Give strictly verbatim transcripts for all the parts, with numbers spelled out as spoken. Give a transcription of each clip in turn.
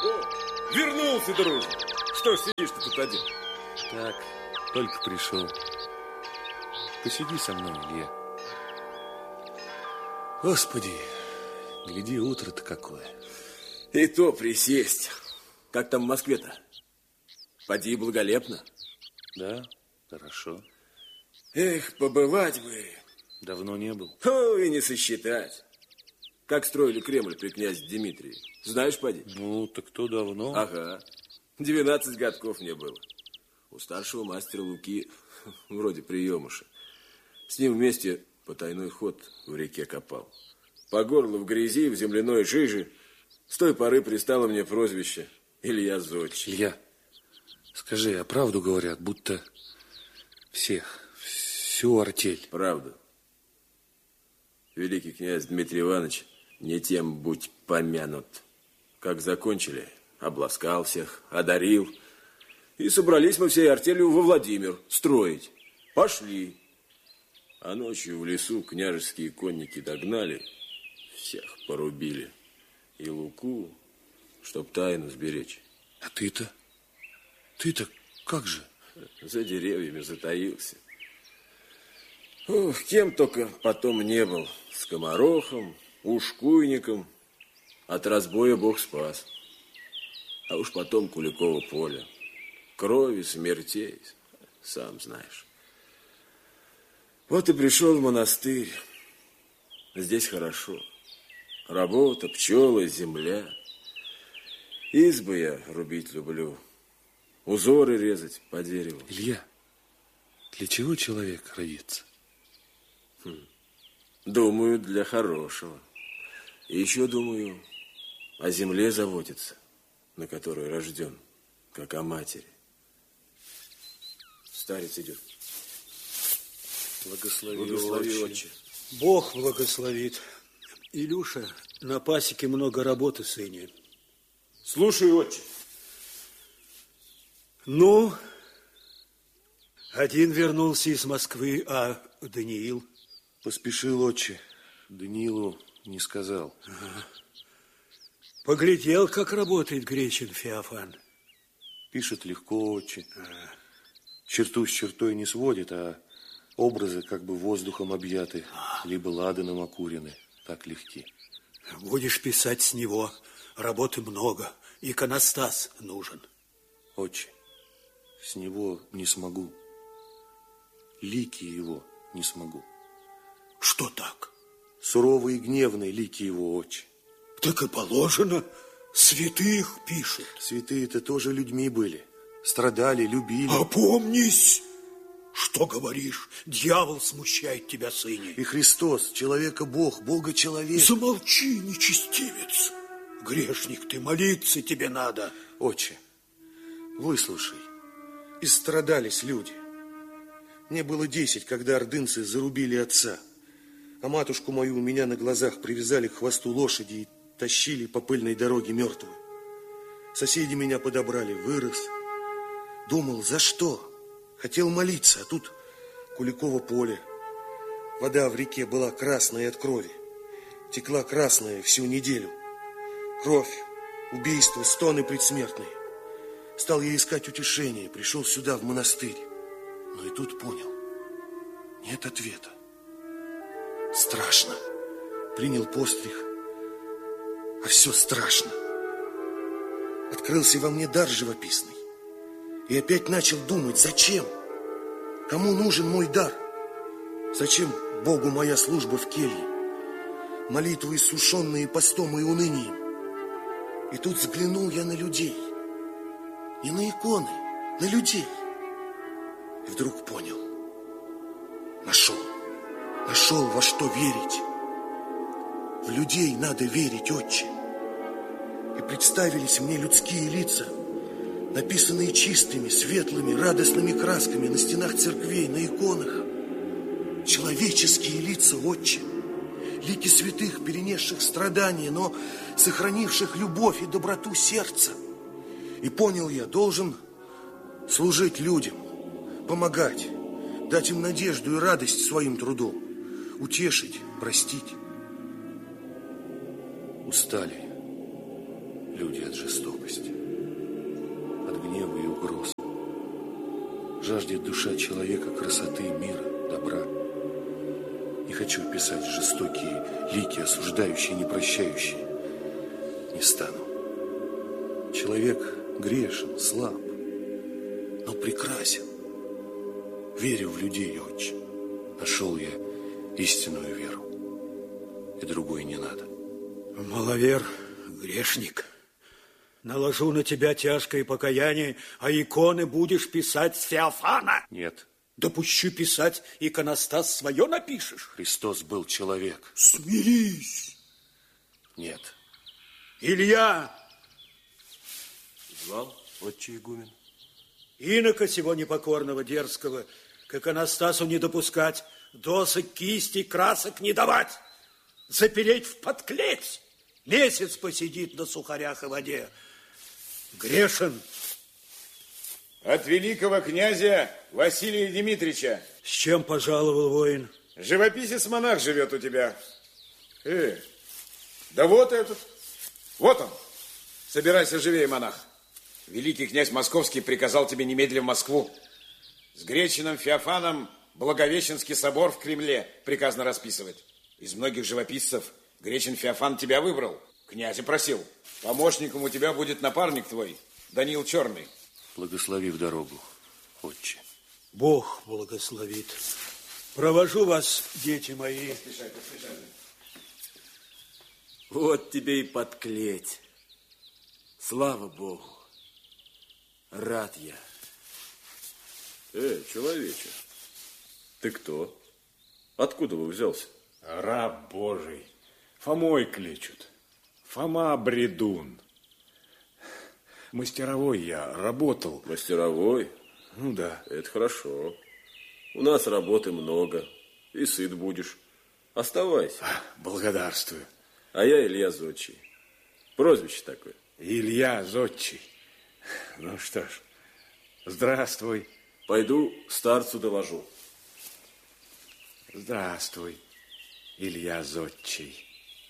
О, вернулся, дружок. Что сидишь ты тут один? Так, только пришел. Посиди со мной, Илья. Господи, гляди, утро-то какое. И то присесть. Как там в Москве-то? Поди благолепно. Да, хорошо. Эх, побывать бы. Давно не был. О, и не сосчитать. Как строили Кремль при князе Дмитрии. Знаешь, поди? Ну, так то давно. Ага. Двенадцать годков мне было. У старшего мастера Луки вроде приемыша. С ним вместе потайной ход в реке копал. По горло в грязи, в земляной жиже. С той поры пристало мне прозвище Илья Зодчий. Илья, скажи, а правду говорят, будто всех, всю артель? Правда. Великий князь Дмитрий Иванович не тем будь помянут. Как закончили, обласкал всех, одарил. И собрались мы всей артелью во Владимир строить. Пошли. А ночью в лесу княжеские конники догнали, всех порубили. И Луку, чтоб тайну сберечь. А ты-то? Ты-то как же? За деревьями затаился. Ох, кем только потом не был. Скоморохом, ушкуйником. От разбоя Бог спас. А уж потом Куликово поле. Крови, смертей, сам знаешь. Вот и пришел в монастырь. Здесь хорошо. Работа, пчелы, земля. Избы я рубить люблю. Узоры резать по дереву. Илья, для чего человек родится? Хм. Думаю, для хорошего. И еще думаю о земле заботиться, на которой рожден, как о матери. Старец идет. Благослови, Благослови, отче. отче. Бог благословит. Илюша, на пасеке много работы, сыне. Слушай, отче. Ну, один вернулся из Москвы, а Даниил? Поспешил, отче. Даниилу не сказал. Ага. Поглядел, как работает Гречин Феофан. Пишет легко, отче. Ага. Черту с чертой не сводит, а образы как бы воздухом объяты, ага. либо ладаном окурены. Так легки. Будешь писать с него. Работы много. Иконостас нужен. Отче, с него не смогу. Лики его не смогу. Что так? Суровые и гневные лики его, отче. Так и положено. Святых пишет. Святые-то тоже людьми были. Страдали, любили. Опомнись! Что говоришь? Дьявол смущает тебя, сыне. И Христос, человека Бог, Бога человек. Замолчи, нечестивец. Грешник ты, молиться тебе надо. Отче, выслушай. Истрадались люди. Мне было десять, когда ордынцы зарубили отца. А матушку мою у меня на глазах привязали к хвосту лошади и тащили по пыльной дороге мертвую. Соседи меня подобрали, вырос. Думал, за что? Хотел молиться, а тут Куликово поле. Вода в реке была красная от крови. Текла красная всю неделю. Кровь, убийство, стоны предсмертные. Стал я искать утешение, пришел сюда, в монастырь. Но и тут понял, нет ответа. Страшно. Принял постриг, а все страшно. Открылся во мне дар живописный. И опять начал думать, зачем? Кому нужен мой дар? Зачем Богу моя служба в келье? Молитвы, иссушенные постом и унынием. И тут взглянул я на людей. Не на иконы, на людей. И вдруг понял. Нашел. Нашел, во что верить. В людей надо верить, отче. И представились мне людские лица, написанные чистыми, светлыми, радостными красками на стенах церквей, на иконах. Человеческие лица, отче. Лики святых, перенесших страдания, но сохранивших любовь и доброту сердца. И понял я, должен служить людям, помогать, дать им надежду и радость своим трудом, утешить, простить. Устали. люди от жестокости, от гнева и угроз. Жаждет душа человека красоты, мира, добра. Не хочу писать жестокие лики, осуждающие, непрощающие. Не стану. Человек грешен, слаб, но прекрасен. Верю в людей, отче. Нашел я истинную веру. И другой не надо. Маловер, грешник, наложу на тебя тяжкое покаяние, а иконы будешь писать с Феофана. Нет. Допущу писать, иконостас свое напишешь. Христос был человек. Смирись. Нет. Илья. Звал, отче игумен? Инока сего непокорного, дерзкого, к иконостасу не допускать, досок, кисти, красок не давать, запереть в подклеть, месяц посидит на сухарях и воде. Грешен. От великого князя Василия Дмитриевича. С чем пожаловал воин? Живописец-монах живет у тебя. Э, да вот этот. Вот он. Собирайся живее, монах. Великий князь Московский приказал тебе немедленно в Москву. С Гречиным Феофаном Благовещенский собор в Кремле приказано расписывать. Из многих живописцев Гречин Феофан тебя выбрал. Князя просил. Помощником у тебя будет напарник твой, Даниил Черный. Благослови в дорогу, отче. Бог благословит. Провожу вас, дети мои. Поспешай, поспешай. Вот тебе и подклеть. Слава Богу. Рад я. Эй, человече, ты кто? Откуда вы взялся? Раб Божий. Фомой кличут. Фома Бредун. Мастеровой я работал. Мастеровой? Ну да. Это хорошо. У нас работы много. И сыт будешь. Оставайся. Благодарствую. А я Илья Зодчий. Прозвище такое. Илья Зодчий. Ну что ж, здравствуй. Пойду старцу доложу. Здравствуй, Илья Зодчий.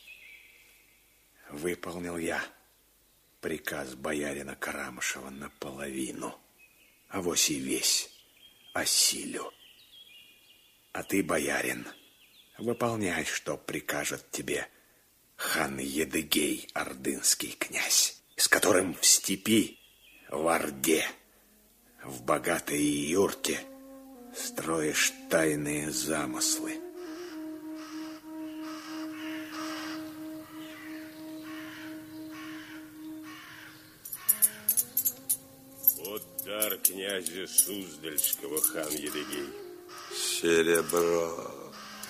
Выполнил я приказ боярина Карамышева наполовину, авось и весь осилю. А ты, боярин, выполняй, что прикажет тебе хан Едыгей, ордынский князь, с которым в степи, в Орде, в богатой юрте строишь тайные замыслы. Вот дар князя Суздальского, хан Едыгей. Серебро.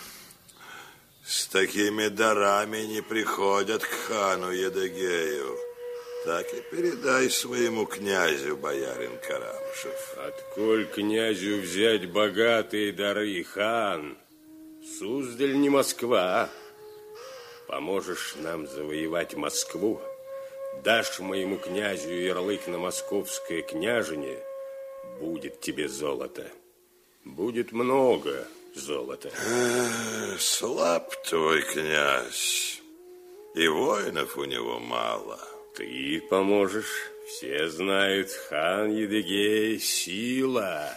С такими дарами не приходят к хану Едыгею. Так и передай своему князю, боярин Карамышев. Отколь князю взять богатые дары, хан? Суздаль не Москва. Поможешь нам завоевать Москву, дашь моему князю ярлык на московское княжение, будет тебе золото. Будет много золота. Эх, слаб твой князь, и воинов у него мало. Ты поможешь. Все знают, хан Едыгей сила.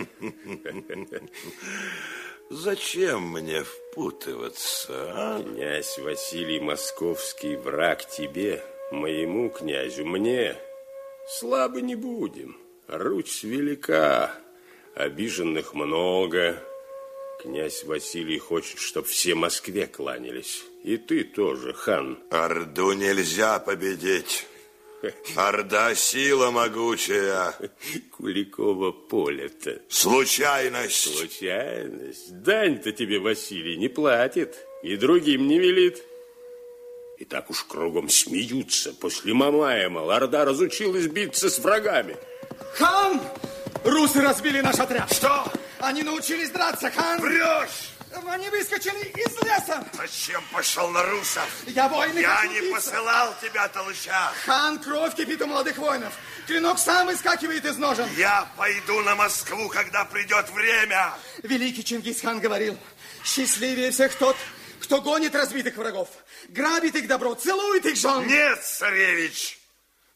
Зачем мне впутываться, а? Князь Василий Московский враг тебе, моему князю, мне. Слабы не будем. Русь велика, обиженных много. Князь Василий хочет, чтоб все Москве кланялись. И ты тоже, хан. Орду нельзя победить. Орда сила могучая. Куликово поле-то. Случайность. Случайность. Дань-то тебе Василий не платит. И другим не велит. И так уж кругом смеются. После Мамая, мол, Орда разучилась биться с врагами. Хан! Русы разбили наш отряд. Что? Они научились драться, хан. Врешь! Они выскочили из леса. Зачем пошел на русов? Я воин и Я хочу не биться. посылал тебя, Толыча. Хан, кровь кипит у молодых воинов. Клинок сам выскакивает из ножен. Я пойду на Москву, когда придет время. Великий Чингисхан говорил, счастливее всех тот, кто гонит разбитых врагов, грабит их добро, целует их жен. Нет, царевич,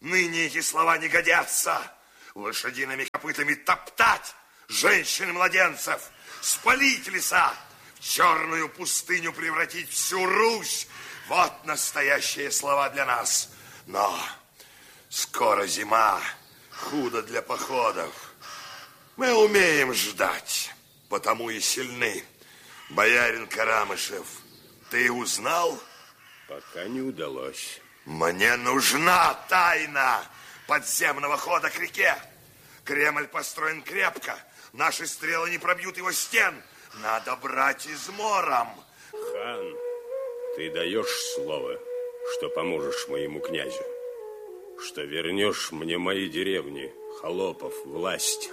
Ныне эти слова не годятся. Лошадиными копытами топтать женщин и младенцев, спалить леса, в черную пустыню превратить всю Русь. Вот настоящие слова для нас. Но скоро зима, худо для походов. Мы умеем ждать, потому и сильны. Боярин Карамышев, ты узнал? Пока не удалось. Мне нужна тайна подземного хода к реке. Кремль построен крепко. Наши стрелы не пробьют его стен. Надо брать измором. Хан, ты даешь слово, что поможешь моему князю, что вернешь мне мои деревни, холопов, власть.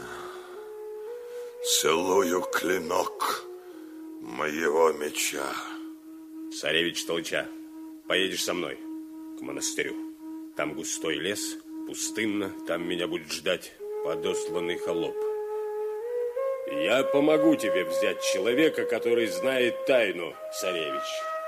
Целую клинок моего меча. Царевич Толча, поедешь со мной к монастырю. Там густой лес, пустынно, там меня будет ждать подосланный холоп. Я помогу тебе взять человека, который знает тайну, царевич.